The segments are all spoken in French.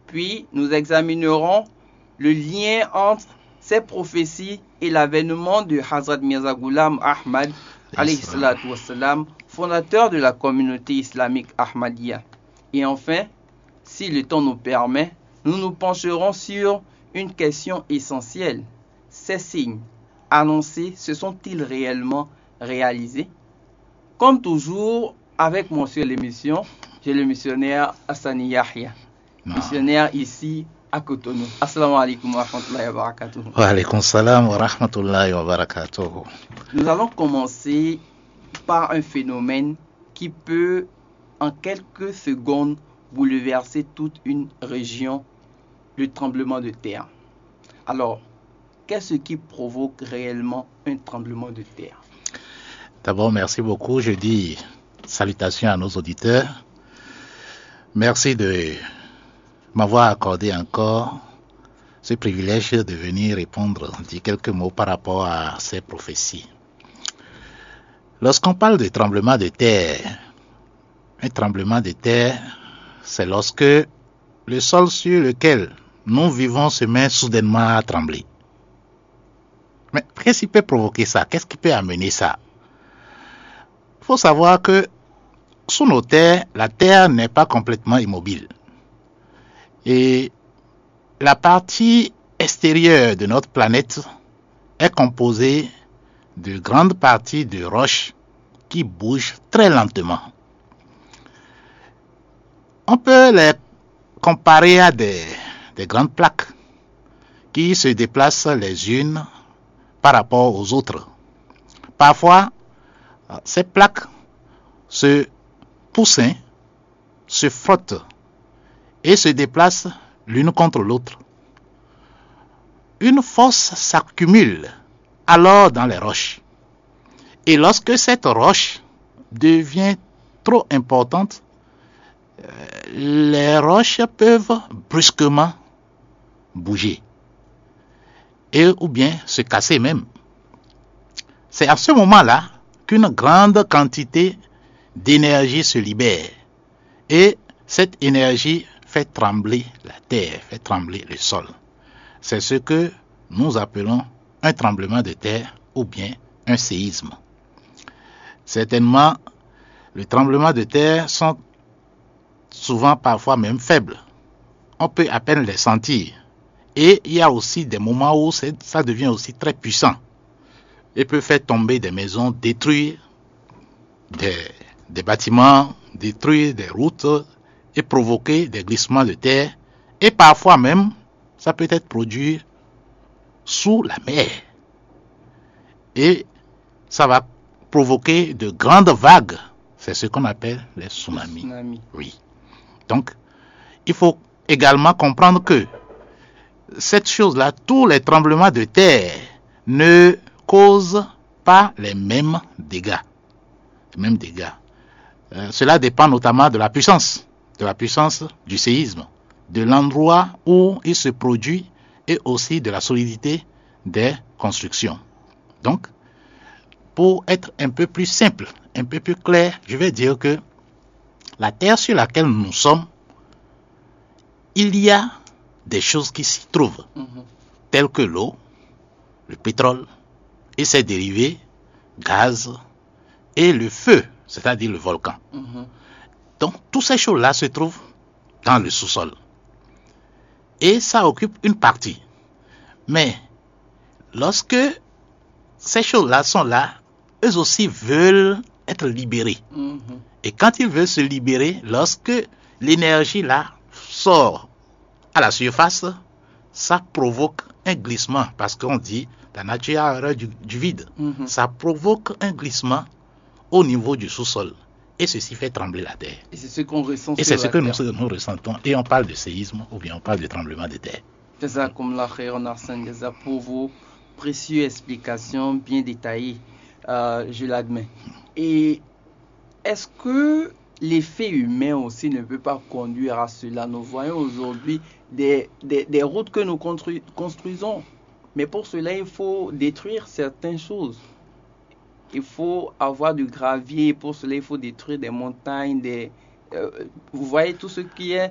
Puis, nous examinerons le lien entre ces prophéties et l'avènement de Hazrat Mirza Ghulam Ahmad, alayhi salatu wassalam, fondateur de la communauté islamique Ahmadiyya. Et enfin, si le temps nous permet, nous nous pencherons sur une question essentielle. Ces signes annoncés se sont-ils réellement réalisés? Comme toujours, avec moi sur l'émission, j'ai le missionnaire Hassani Yahya, missionnaire ici à Cotonou. Assalamu alaikum wa rahmatullahi wa barakatuh. Wa alaikum salam wa rahmatullahi wa barakatuh. Nous allons commencer par un phénomène qui peut en quelques secondes bouleverser toute une région, le tremblement de terre. Alors, qu'est-ce qui provoque réellement un tremblement de terre? D'abord, merci beaucoup. Je dis salutations à nos auditeurs. Merci de m'avoir accordé encore ce privilège de venir répondre, dire quelques mots par rapport à ces prophéties. Lorsqu'on parle de tremblement de terre, un tremblement de terre, c'est lorsque le sol sur lequel nous vivons se met soudainement à trembler. Mais qu'est-ce qui peut provoquer ça? Qu'est-ce qui peut amener ça? Il faut savoir que sous nos terres, la terre n'est pas complètement immobile. Et la partie extérieure de notre planète est composée de grandes parties de roches qui bougent très lentement. On peut les comparer à des grandes plaques qui se déplacent les unes par rapport aux autres. Parfois, ces plaques se poussent, se frottent et se déplacent l'une contre l'autre. Une force s'accumule alors dans les roches. Et lorsque cette roche devient trop importante, les roches peuvent brusquement bouger et ou bien se casser même. C'est à ce moment-là qu'une grande quantité d'énergie se libère et cette énergie fait trembler la terre, fait trembler le sol. C'est ce que nous appelons un tremblement de terre ou bien un séisme. Certainement, les tremblements de terre sont souvent parfois même faibles. On peut à peine les sentir. Et il y a aussi des moments où ça devient aussi très puissant. Il peut faire tomber des maisons, détruire des bâtiments, détruire des routes et provoquer des glissements de terre. Et parfois même, ça peut être produit sous la mer. Et ça va provoquer de grandes vagues. C'est ce qu'on appelle les tsunamis. Oui. Donc, il faut également comprendre que cette chose-là, tous les tremblements de terre ne causent pas les mêmes dégâts. Cela dépend notamment de la puissance du séisme, de l'endroit où il se produit et aussi de la solidité des constructions. Donc, pour être un peu plus simple, un peu plus clair, je vais dire que la terre sur laquelle nous sommes, il y a des choses qui s'y trouvent, telles que l'eau, le pétrole et ses dérivés, gaz et le feu, c'est-à-dire le volcan. Donc, toutes ces choses-là se trouvent dans le sous-sol. Et ça occupe une partie. Mais, lorsque ces choses-là sont là, eux aussi veulent être libérés. Et quand ils veulent se libérer, lorsque l'énergie là sort à la surface, ça provoque un glissement. Parce qu'on dit, la nature a horreur du vide. Ça provoque un glissement au niveau du sous-sol. Et ceci fait trembler la terre. Et c'est ce qu'on ressent. Et c'est ce que nous ressentons. Et on parle de séisme ou bien on parle de tremblement de terre. Jazakumullah khairan Arsène Gaza pour vos précieuses explications bien détaillées. Je l'admets. Et est-ce que l'effet humain aussi ne peut pas conduire à cela? Nous voyons aujourd'hui des routes que nous construisons. Mais pour cela, il faut détruire certaines choses. Il faut avoir du gravier. Pour cela, il faut détruire des montagnes. Vous voyez tout ce qui est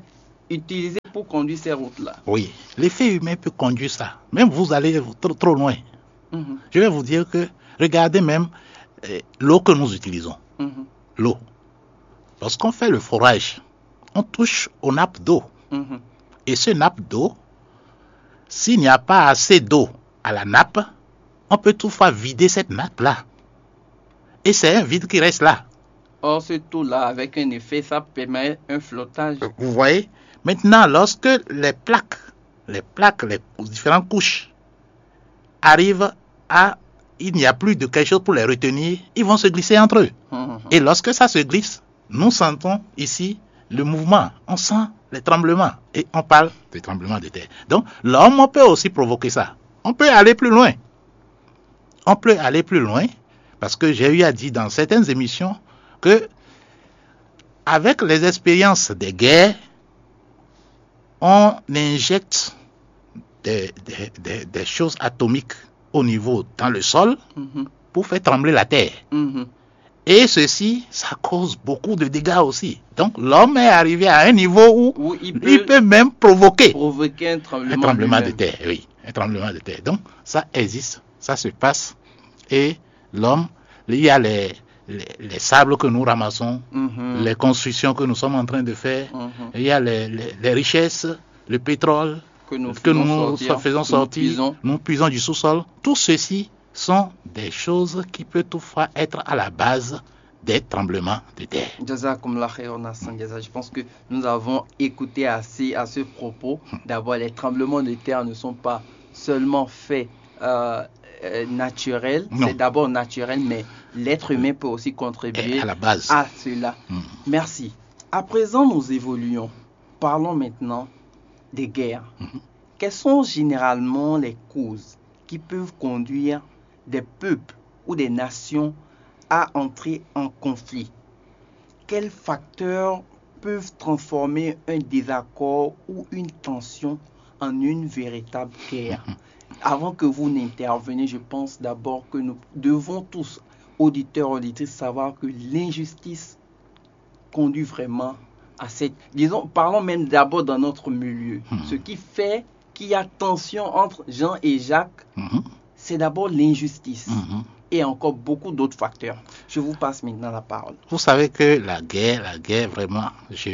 utilisé pour conduire ces routes-là. Oui, l'effet humain peut conduire ça. Même vous allez trop loin. Je vais vous dire que, regardez même l'eau que nous utilisons. L'eau. Lorsqu'on fait le forage, on touche aux nappes d'eau. Et ce nappe d'eau, s'il n'y a pas assez d'eau à la nappe, on peut toutefois vider cette nappe-là. Et c'est un vide qui reste là. Or, ce tout-là, avec un effet, ça permet un flottage. Vous voyez? Maintenant, lorsque les plaques, les différentes couches arrivent à... Il n'y a plus de quelque chose pour les retenir, ils vont se glisser entre eux. Et lorsque ça se glisse, nous sentons ici le mouvement, on sent les tremblements. Et on parle des tremblements de terre. Donc, l'homme peut aussi provoquer ça. On peut aller plus loin. On peut aller plus loin, parce que j'ai eu à dire dans certaines émissions que, avec les expériences des guerres, on injecte des choses atomiques au niveau, dans le sol, pour faire trembler la terre. Et ceci, ça cause beaucoup de dégâts aussi. Donc l'homme est arrivé à un niveau où il peut même provoquer un tremblement de terre. Oui, un tremblement de terre. Donc ça existe, ça se passe. Et l'homme, il y a les sables que nous ramassons, les constructions que nous sommes en train de faire, il y a les richesses, le pétrole que nous faisons sortir, nous puisons du sous-sol. Tout ceci sont des choses qui peuvent toutefois être à la base des tremblements de terre. Je pense que nous avons écouté assez à ce propos. D'abord, les tremblements de terre ne sont pas seulement faits naturels, c'est d'abord naturel, mais l'être humain peut aussi contribuer à la base à cela. Merci. À présent, nous évoluons. Parlons maintenant des guerres. Quelles sont généralement les causes qui peuvent conduire des peuples ou des nations à entrer en conflit? Quels facteurs peuvent transformer un désaccord ou une tension en une véritable guerre? Avant que vous n'interveniez, je pense d'abord que nous devons tous, auditeurs, auditrices, savoir que l'injustice conduit vraiment à cette... parlons même d'abord dans notre milieu. Ce qui fait qu'il y a tension entre Jean et Jacques, c'est d'abord l'injustice. Et encore beaucoup d'autres facteurs. Je vous passe maintenant la parole. Vous savez que la guerre, vraiment,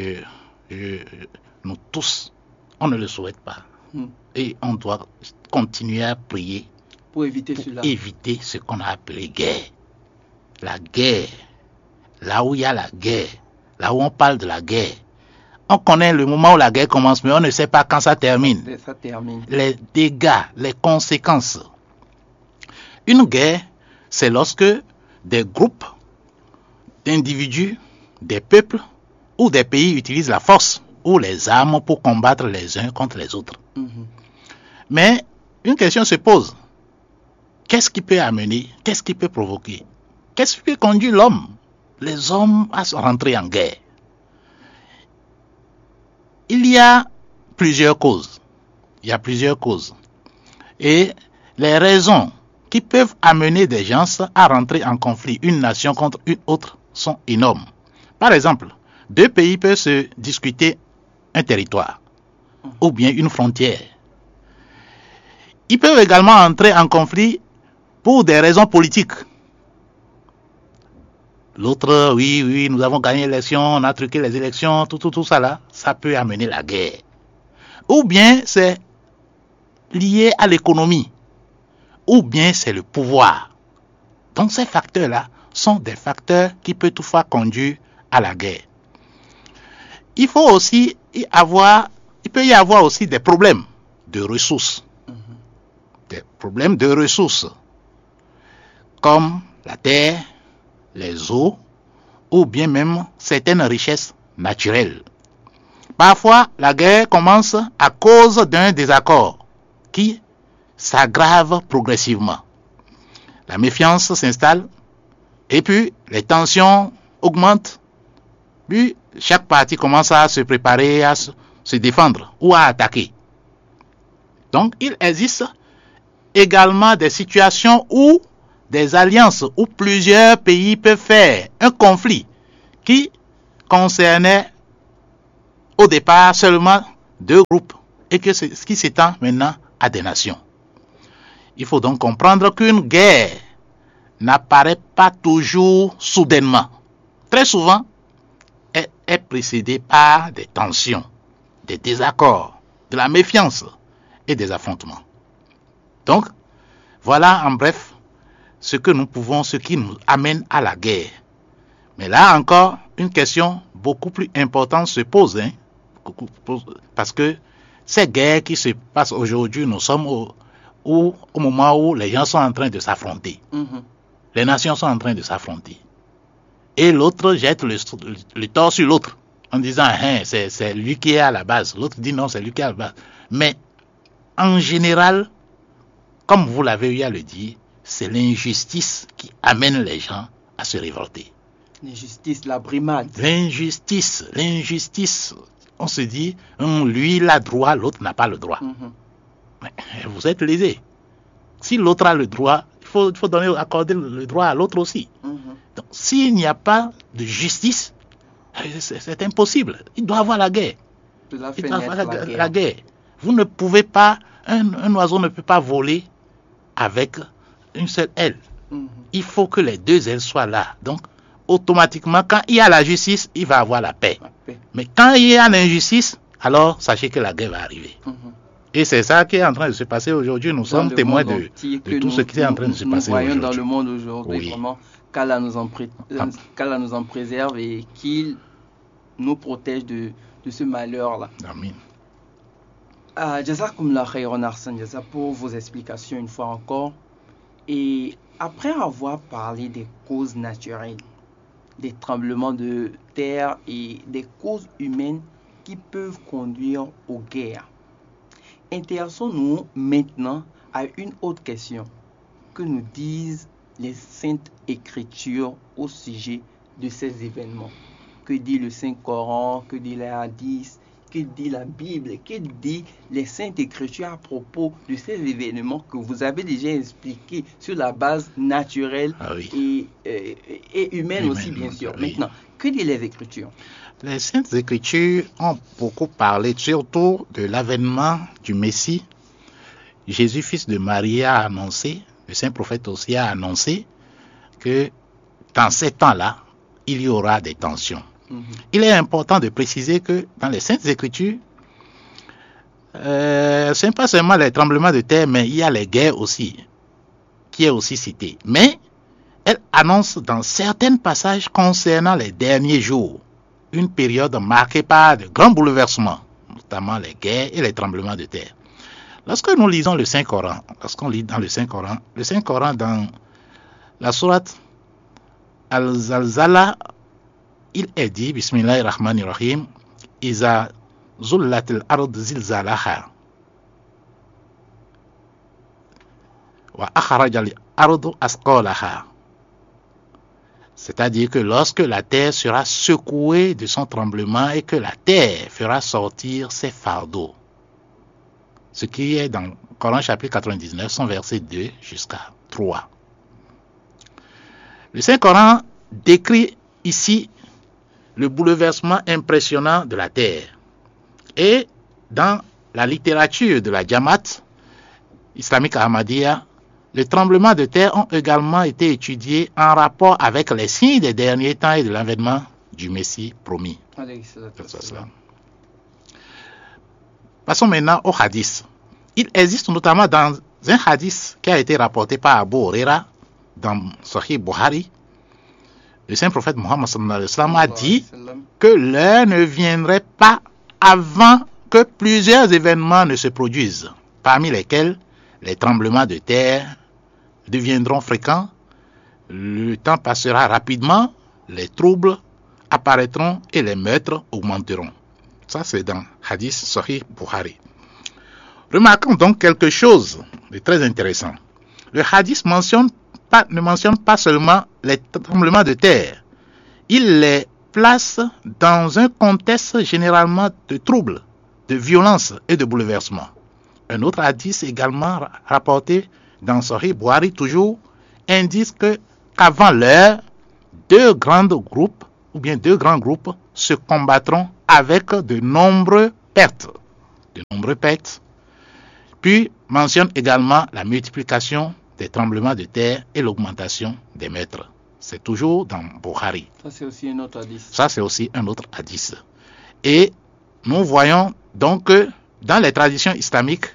nous tous, on ne le souhaite pas. Et on doit continuer à prier pour éviter ce qu'on a appelé guerre. La guerre, là où il y a la guerre, là où on parle de la guerre, on connaît le moment où la guerre commence, mais on ne sait pas quand ça termine. Les dégâts, les conséquences. Une guerre, c'est lorsque des groupes d'individus, des peuples ou des pays utilisent la force ou les armes pour combattre les uns contre les autres. Mais une question se pose. Qu'est-ce qui peut amener, qu'est-ce qui peut provoquer, qu'est-ce qui peut conduire les hommes à rentrer en guerre? Il y a plusieurs causes. Et les raisons qui peuvent amener des gens à rentrer en conflit, une nation contre une autre, sont énormes. Par exemple, deux pays peuvent se discuter un territoire ou bien une frontière. Ils peuvent également entrer en conflit pour des raisons politiques. L'autre, oui, nous avons gagné l'élection, on a truqué les élections, tout ça là, ça peut amener la guerre. Ou bien c'est lié à l'économie, ou bien c'est le pouvoir. Donc ces facteurs-là sont des facteurs qui peuvent toutefois conduire à la guerre. Il peut y avoir aussi des problèmes de ressources. Des problèmes de ressources, comme la terre, les eaux, ou bien même certaines richesses naturelles. Parfois, la guerre commence à cause d'un désaccord qui s'aggrave progressivement. La méfiance s'installe et puis les tensions augmentent. Puis chaque partie commence à se préparer à se défendre ou à attaquer. Donc, il existe également des situations où des alliances où plusieurs pays peuvent faire un conflit qui concernait au départ seulement 2 groupes et que ce qui s'étend maintenant à des nations. Il faut donc comprendre qu'une guerre n'apparaît pas toujours soudainement. Très souvent, elle est précédée par des tensions, des désaccords, de la méfiance et des affrontements. Donc, voilà en bref ce qui nous amène à la guerre. Mais là encore, une question beaucoup plus importante se pose, parce que ces guerres qui se passent aujourd'hui, nous sommes au moment où les gens sont en train de s'affronter. Les nations sont en train de s'affronter. Et l'autre jette le tort sur l'autre, en disant, c'est lui qui est à la base. L'autre dit, non, c'est lui qui est à la base. Mais, en général, comme vous l'avez eu à le dire, c'est l'injustice qui amène les gens à se révolter. L'injustice, la brimade. L'injustice. On se dit, lui, il a droit, l'autre n'a pas le droit. Mais vous êtes lésé. Si l'autre a le droit, il faut accorder le droit à l'autre aussi. Donc, s'il n'y a pas de justice, c'est impossible. Il doit y avoir la guerre. Il doit y avoir la guerre. Vous ne pouvez pas, un oiseau ne peut pas voler avec une seule aile. Il faut que les 2 ailes soient là. Donc, automatiquement, quand il y a la justice, il va avoir la paix. Mais quand il y a l'injustice, alors sachez que la guerre va arriver. Et c'est ça qui est en train de se passer aujourd'hui. Nous sommes témoins de tout ce qui est en train de se passer aujourd'hui. Nous voyons dans le monde aujourd'hui vraiment qu'Allah nous en préserve et qu'il nous protège de ce malheur-là. Amen. Jazakumullah khayran Arsène Jaza pour vos explications une fois encore. Et après avoir parlé des causes naturelles, des tremblements de terre et des causes humaines qui peuvent conduire aux guerres, intéressons-nous maintenant à une autre question. Que nous disent les saintes écritures au sujet de ces événements? Que dit le Saint-Coran? Que dit les hadiths? Que dit la Bible? Que dit les saintes écritures à propos de ces événements que vous avez déjà expliqués sur la base naturelle et humaine aussi, bien sûr. Oui. Maintenant, que dit les écritures? Les saintes écritures ont beaucoup parlé surtout de l'avènement du Messie. Jésus, fils de Marie, a annoncé, le saint prophète aussi a annoncé que dans ces temps-là, il y aura des tensions. Il est important de préciser que dans les saintes écritures, ce n'est pas seulement les tremblements de terre, mais il y a les guerres aussi, qui est aussi cité. Mais elle annonce dans certains passages concernant les derniers jours une période marquée par de grands bouleversements, notamment les guerres et les tremblements de terre. Lorsque nous lisons le Saint-Coran, lorsqu'on lit dans le Saint-Coran dans la sourate Al-Zalzala, il est dit, Bismillahirrahmanirrahim, Iza zullatil ard zilzalaha wa akhrajal ardu asqalaha. C'est-à-dire que lorsque la terre sera secouée de son tremblement et que la terre fera sortir ses fardeaux. Ce qui est dans Coran chapitre 99, son verset 2 jusqu'à 3. Le Saint-Coran décrit ici le bouleversement impressionnant de la terre. Et dans la littérature de la Jamaat islamique Ahmadiyya, les tremblements de terre ont également été étudiés en rapport avec les signes des derniers temps et de l'avènement du Messie promis. Passons maintenant au hadith. Il existe notamment dans un hadith qui a été rapporté par Abu Huraira dans Sahih Bukhari. Le saint prophète Mohammed sallallahu alayhi wa sallam a dit que l'heure ne viendrait pas avant que plusieurs événements ne se produisent, parmi lesquels les tremblements de terre deviendront fréquents, le temps passera rapidement, les troubles apparaîtront et les meurtres augmenteront. Ça, c'est dans Hadith Sahih Bukhari. Remarquons donc quelque chose de très intéressant. Le Hadith ne mentionne pas seulement les tremblements de terre. Il les place dans un contexte généralement de troubles, de violence et de bouleversement. Un autre hadith également rapporté dans Sahih Bukhari toujours indique qu'avant l'heure, 2 grands groupes ou bien deux grands groupes se combattront avec de nombreuses pertes. Puis mentionne également la multiplication des tremblements de terre et l'augmentation des maîtres. C'est toujours dans Bukhari. Ça, c'est aussi un autre hadith. Ça, c'est aussi un autre hadith. Et nous voyons donc que dans les traditions islamiques,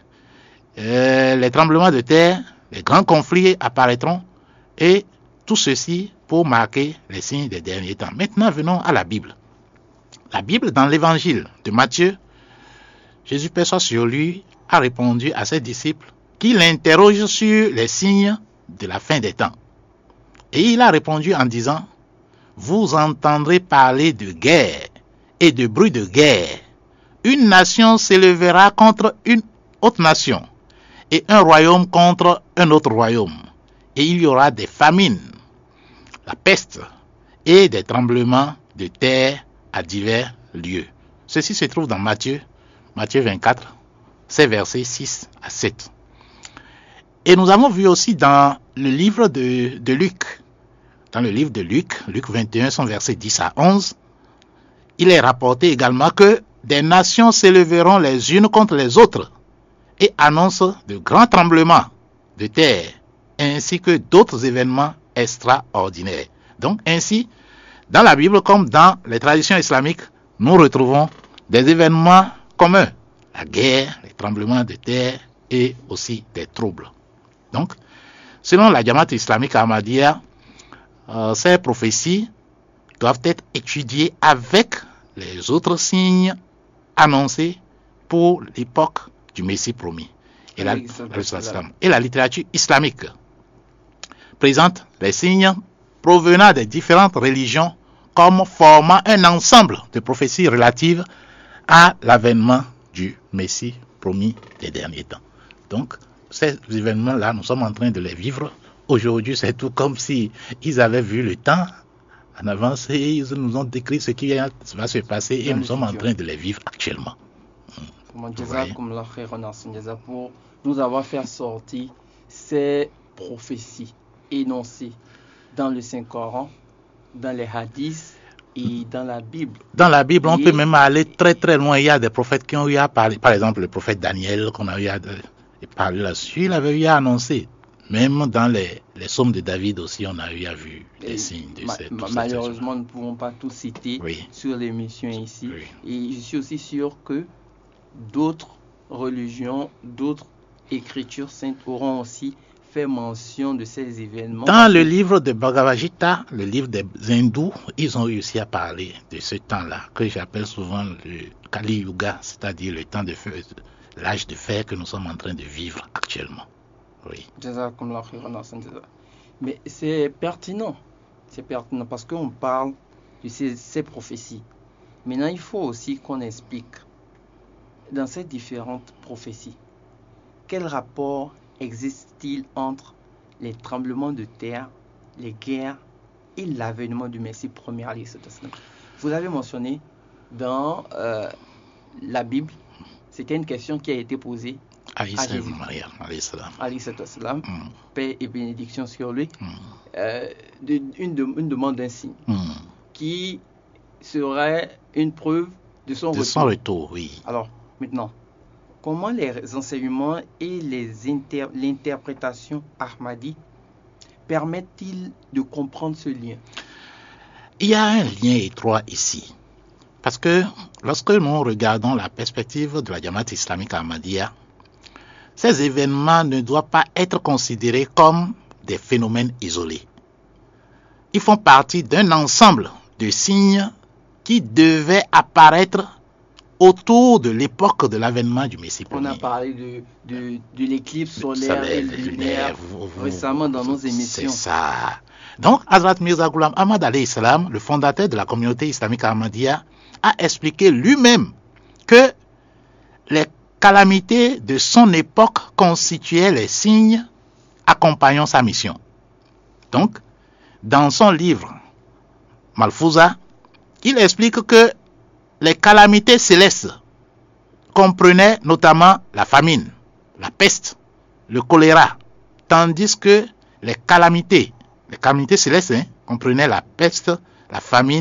les tremblements de terre, les grands conflits apparaîtront, et tout ceci pour marquer les signes des derniers temps. Maintenant, venons à la Bible. La Bible, dans l'évangile de Matthieu, Jésus, paix soit sur lui, a répondu à ses disciples qui l'interrogent sur les signes de la fin des temps. Et il a répondu en disant: vous entendrez parler de guerre et de bruit de guerre. Une nation s'élèvera contre une autre nation, et un royaume contre un autre royaume. Et il y aura des famines, la peste et des tremblements de terre à divers lieux. Ceci se trouve dans Matthieu 24, c'est versets 6 à 7. Et nous avons vu aussi dans le livre de Luc, dans le livre de Luc 21, son verset 10 à 11, il est rapporté également que des nations s'élèveront les unes contre les autres et annoncent de grands tremblements de terre, ainsi que d'autres événements extraordinaires. Donc ainsi, dans la Bible comme dans les traditions islamiques, nous retrouvons des événements communs: la guerre, les tremblements de terre et aussi des troubles. Donc, selon la Jamaat islamique Ahmadiyya, ces prophéties doivent être étudiées avec les autres signes annoncés pour l'époque du Messie promis. Et la littérature islamique présente les signes provenant des différentes religions comme formant un ensemble de prophéties relatives à l'avènement du Messie promis des derniers temps. Donc, ces événements-là, nous sommes en train de les vivre. Aujourd'hui, c'est tout comme si ils avaient vu le temps en avance et ils nous ont décrit ce qui va se passer et nous sommes en train de les vivre actuellement. Pour nous avoir fait sortir ces prophéties énoncées dans le Saint-Coran, dans les hadiths et dans la Bible. Dans la Bible, on peut même aller très très loin. Il y a des prophètes qui ont eu à parler. Par exemple, le prophète Daniel, qu'on a eu à parler là-dessus, il avait eu à annoncer. Même dans les psaumes de David aussi, on a eu à vu les signes de cette malheureusement, nous ne pouvons pas tout citer sur l'émission ici. Et je suis aussi sûr que d'autres religions, d'autres écritures saintes auront aussi fait mention de ces événements. Dans le livre de Bhagavad Gita, le livre des hindous, ils ont réussi à parler de ce temps-là, que j'appelle souvent le Kali Yuga, c'est-à-dire le temps de feu, l'âge de fer que nous sommes en train de vivre actuellement. Oui. Mais c'est pertinent parce qu'on parle de ces prophéties. Maintenant, il faut aussi qu'on explique dans ces différentes prophéties quel rapport existe-t-il entre les tremblements de terre, les guerres et l'avènement du Messie premier. Vous avez mentionné dans la Bible, c'était une question qui a été posée à Jésus. Paix et bénédiction sur lui. Une demande d'un signe qui serait une preuve de son retour. Oui. Alors, maintenant, comment les enseignements et l'interprétation Ahmadi permettent-ils de comprendre ce lien? Il y a un lien étroit ici. Parce que lorsque nous regardons la perspective de la Jamaat islamique Ahmadiyya, ces événements ne doivent pas être considérés comme des phénomènes isolés. Ils font partie d'un ensemble de signes qui devaient apparaître autour de l'époque de l'avènement du Messie premier. On a parlé de l'éclipse solaire et lunaire récemment dans nos émissions. C'est ça. Donc, Hazrat Mirza Ghulam Ahmad alayhi salam, le fondateur de la communauté islamique Ahmadiyya, a expliqué lui-même que les calamités de son époque constituaient les signes accompagnant sa mission. Donc, dans son livre Malfouza, il explique que les calamités célestes comprenaient notamment la famine, la peste, le choléra, tandis que les calamités célestes comprenaient la peste, la famine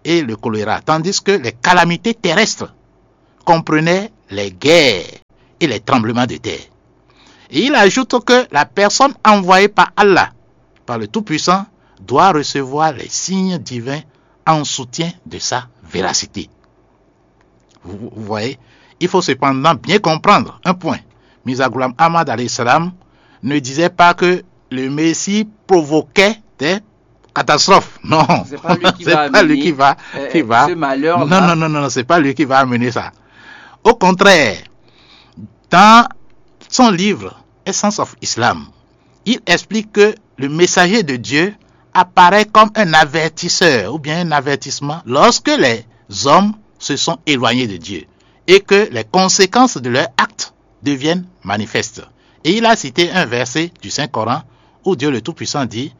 et le choléra, tandis que les calamités terrestres comprenaient les guerres et les tremblements de terre. Et il ajoute que la personne envoyée par Allah, par le Tout-Puissant, doit recevoir les signes divins en soutien de sa véracité. Vous voyez, il faut cependant bien comprendre un point. Mirza Ghulam Ahmad alayhi salam ne disait pas que le Messie provoquait des catastrophes. Non, c'est pas lui qui c'est va pas lui qui va, ce malheur. Non, c'est pas lui qui va amener ça. Au contraire, dans son livre Essence of Islam, il explique que le messager de Dieu apparaît comme un avertisseur ou bien un avertissement lorsque les hommes se sont éloignés de Dieu et que les conséquences de leurs actes deviennent manifestes. Et il a cité un verset du Saint-Coran où Dieu le Tout-Puissant dit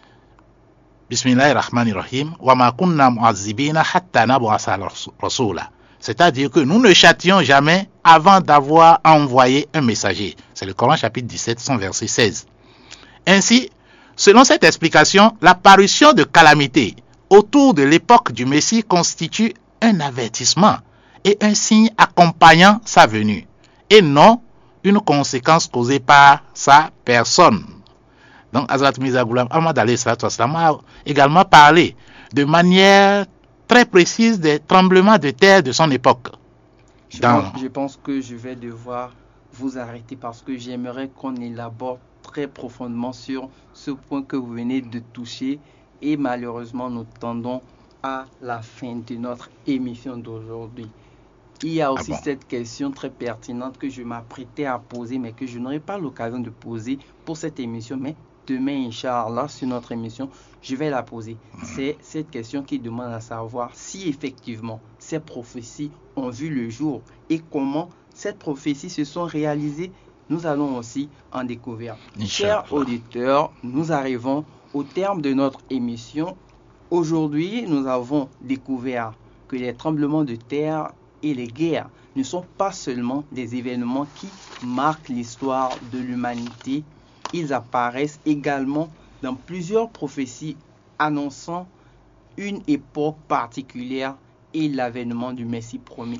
Bismillahirrahmanirrahim wa ma kunna mu'azzibina hatta nab'asa rasula. C'est-à-dire que nous ne châtions jamais avant d'avoir envoyé un messager. C'est le Coran chapitre 17, son verset 16. Ainsi, selon cette explication, l'apparition de calamités autour de l'époque du Messie constitue un avertissement et un signe accompagnant sa venue, et non une conséquence causée par sa personne. Donc, Hazrat Mirza Ghulam Ahmad alayhi salatu wassalam a également parlé de manière très précise des tremblements de terre de son époque. Je pense que je vais devoir vous arrêter parce que j'aimerais qu'on élabore très profondément sur ce point que vous venez de toucher, et malheureusement nous tendons à la fin de notre émission d'aujourd'hui. Il y a aussi cette question très pertinente que je m'apprêtais à poser mais que je n'aurai pas l'occasion de poser pour cette émission, mais demain, Inch'Allah, sur notre émission, je vais la poser. C'est cette question qui demande à savoir si effectivement ces prophéties ont vu le jour et comment ces prophéties se sont réalisées. Nous allons aussi en découvrir. Chers auditeurs, nous arrivons au terme de notre émission. Aujourd'hui, nous avons découvert que les tremblements de terre et les guerres ne sont pas seulement des événements qui marquent l'histoire de l'humanité. Ils apparaissent également dans plusieurs prophéties annonçant une époque particulière et l'avènement du Messie promis.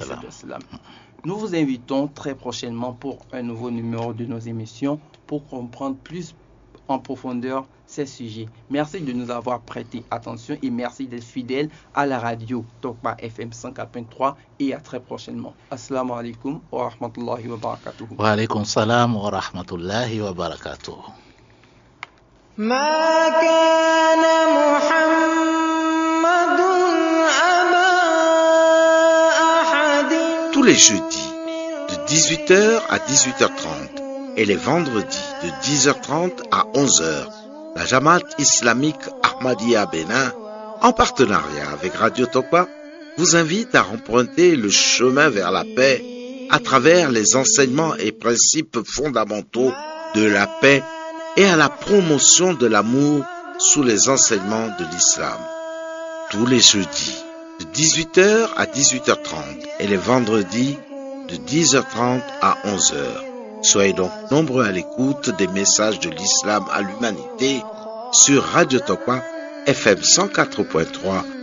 Nous vous invitons très prochainement pour un nouveau numéro de nos émissions pour comprendre plus en profondeur ces sujets. Merci de nous avoir prêté attention et merci d'être fidèles à la radio Tokba FM 104.3 et à très prochainement. Assalamu alaikum wa rahmatullahi wa barakatuh. Wa alaikum salam wa rahmatullahi wa barakatuh. Ma kana Muhammadun aba ahadin. Tous les jeudis de 18h à 18h30 et les vendredis de 10h30 à 11h, la Jamaat islamique Ahmadiyya Bénin, en partenariat avec Radio Tokba, vous invite à emprunter le chemin vers la paix à travers les enseignements et principes fondamentaux de la paix et à la promotion de l'amour sous les enseignements de l'islam. Tous les jeudis de 18h à 18h30 et les vendredis de 10h30 à 11h. Soyez donc nombreux à l'écoute des messages de l'islam à l'humanité sur Radio Tokba FM 104.3